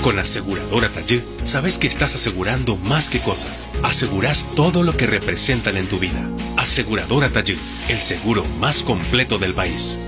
Con Aseguradora Tayud, sabes que estás asegurando más que cosas. Aseguras todo lo que representan en tu vida. Aseguradora Tayud, el seguro más completo del país.